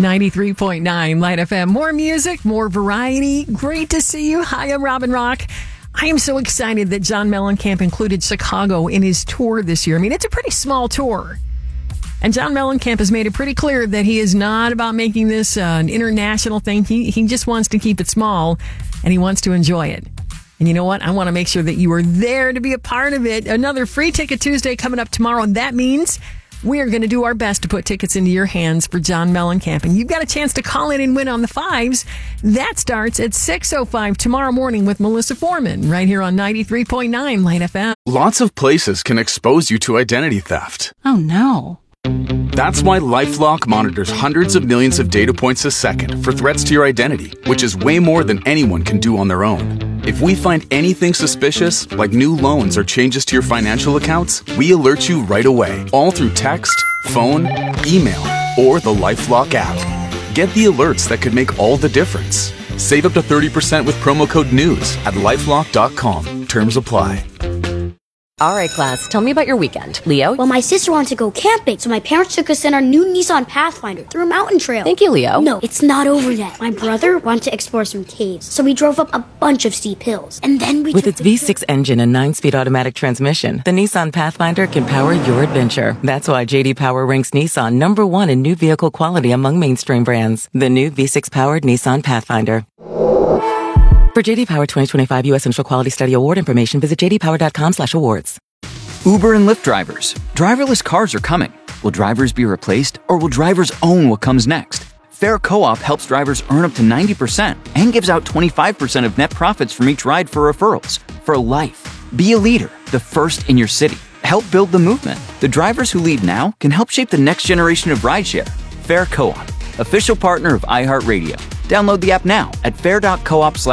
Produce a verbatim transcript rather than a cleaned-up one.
ninety-three point nine Light F M. More music, more variety. Great to see you. Hi, I'm Robin Rock. I am so excited that John Mellencamp included Chicago in his tour this year. I mean, it's a pretty small tour. And John Mellencamp has made it pretty clear that he is not about making this uh, an international thing. He, he just wants to keep it small, and he wants to enjoy it. And you know what? I want to make sure that you are there to be a part of it. Another Free Ticket Tuesday coming up tomorrow. And that means we are going to do our best to put tickets into your hands for John Mellencamp. And you've got a chance to call in and win on the fives. That starts at six oh five tomorrow morning with Melissa Foreman right here on ninety-three point nine Light F M. Lots of places can expose you to identity theft. Oh, no. That's why LifeLock monitors hundreds of millions of data points a second for threats to your identity, which is way more than anyone can do on their own. If we find anything suspicious, like new loans or changes to your financial accounts, we alert you right away, all through text, phone, email, or the LifeLock app. Get the alerts that could make all the difference. Save up to thirty percent with promo code NEWS at lifelock dot com. Terms apply. All right, class, tell me about your weekend. Leo? Well, my sister wanted to go camping, so my parents took us in our new Nissan Pathfinder through a mountain trail. Thank you, Leo. No, it's not over yet. My brother wanted to explore some caves, so we drove up a bunch of steep hills. And then we With took its the- V six engine and nine-speed automatic transmission, the Nissan Pathfinder can power your adventure. That's why J D Power ranks Nissan number one in new vehicle quality among mainstream brands. The new V six-powered Nissan Pathfinder. For J D Power twenty twenty-five U S Central Quality Study Award information, visit j d power dot com slash awards. Uber and Lyft drivers. Driverless cars are coming. Will drivers be replaced, or will drivers own what comes next? Fair Co-op helps drivers earn up to ninety percent and gives out twenty-five percent of net profits from each ride for referrals. For life. Be a leader, the first in your city. Help build the movement. The drivers who lead now can help shape the next generation of rideshare. Fair Co-op, official partner of iHeartRadio. Download the app now at fair dot coop slash